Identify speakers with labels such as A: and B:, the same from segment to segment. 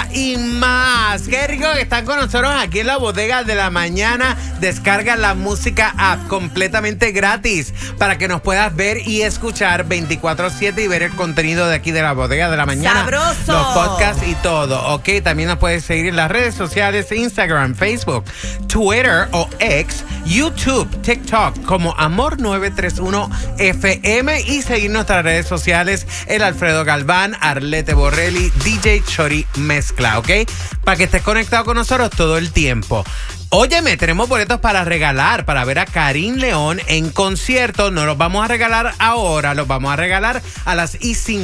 A: música y más. Qué rico que están con nosotros aquí en la Bodega de la Mañana. Descarga la música app completamente gratis para que nos puedas ver y escuchar 24/7 y ver el contenido de aquí de la Bodega de la Mañana.
B: ¡Sabroso!
A: Los podcasts y todo, ¿ok? También nos puedes seguir en las redes sociales, Instagram, Facebook, Twitter o X, YouTube, TikTok como Amor931FM y seguir nuestras redes sociales, el Alfredo Galván, Arlette Borrelli, DJ Chori Mezcla, ¿ok? Para que estés conectado con nosotros todo el tiempo. Óyeme, tenemos boletos para regalar, para ver a Karin León en concierto. No los vamos a regalar ahora, los vamos a regalar a las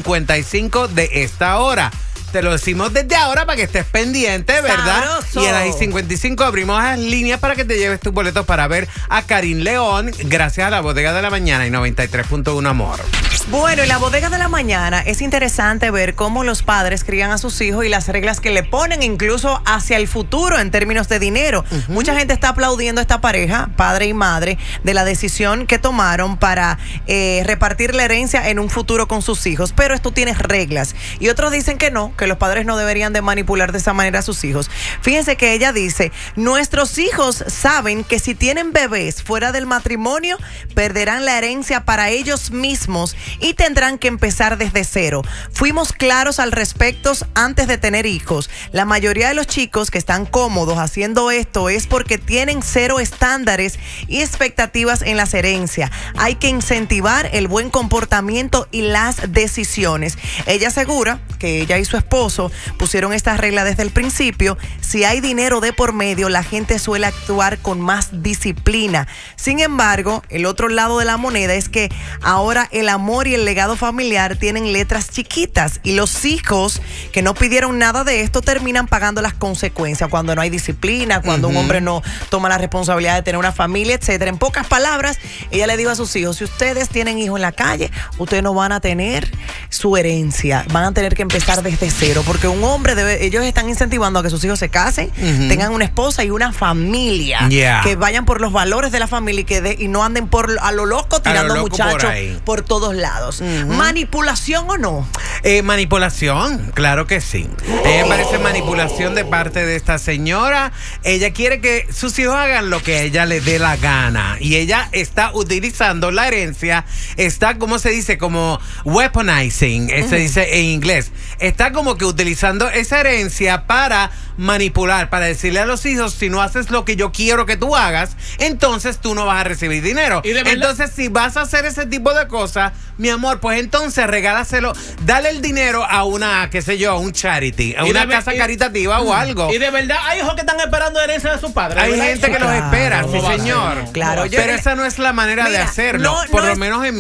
A: 55 de esta hora. Te lo decimos desde ahora para que estés pendiente, ¿verdad?
B: ¡Sabroso!
A: Y a las 55 abrimos las líneas para que te lleves tus boletos para ver a Karin León, gracias a la Bodega de la Mañana y 93.1 Amor.
B: Bueno, en la Bodega de la Mañana es interesante ver cómo los padres crían a sus hijos y las reglas que le ponen incluso hacia el futuro en términos de dinero. Mucha gente está aplaudiendo a esta pareja, padre y madre, de la decisión que tomaron para repartir la herencia en un futuro con sus hijos. Pero esto tiene reglas. Y otros dicen que no, que los padres no deberían de manipular de esa manera a sus hijos. Fíjense que ella dice, nuestros hijos saben que si tienen bebés fuera del matrimonio, perderán la herencia para ellos mismos y tendrán que empezar desde cero. Fuimos claros al respecto antes de tener hijos. La mayoría de los chicos que están cómodos haciendo esto es porque tienen cero estándares y expectativas en las herencias. Hay que incentivar el buen comportamiento y las decisiones. Ella asegura que ella y su esposo pusieron esta regla desde el principio. Si hay dinero de por medio, la gente suele actuar con más disciplina. Sin embargo, el otro lado de la moneda es que ahora el amor y el legado familiar tienen letras chiquitas y los hijos que no pidieron nada de esto terminan pagando las consecuencias cuando no hay disciplina, cuando un hombre no toma la responsabilidad de tener una familia, etcétera. En pocas palabras, ella le dijo a sus hijos, si ustedes tienen hijos en la calle, ustedes no van a tener su herencia, van a tener que empezar desde cero, porque un hombre ellos están incentivando a que sus hijos se casen, tengan una esposa y una familia, que vayan por los valores de la familia y no anden a lo loco tirando muchachos por todos lados. ¿Manipulación o no?
A: Manipulación, claro que sí. Me parece manipulación de parte de esta señora. Ella quiere que sus hijos hagan lo que a ella le dé la gana y ella está utilizando la herencia, está, ¿cómo se dice? Como weaponizing, se dice en inglés. Está como que utilizando esa herencia para manipular, para decirle a los hijos, si no haces lo que yo quiero que tú hagas, entonces tú no vas a recibir dinero. Entonces, si vas a hacer ese tipo de cosas, mi amor, pues entonces regálaselo, dale el dinero a una, qué sé yo, a un charity, a una casa caritativa o algo.
C: Y de verdad, hay hijos que están esperando herencia de sus padres.
A: Hay gente que los espera, sí señor.
B: Claro,
A: pero esa no es la manera de hacerlo, por lo menos en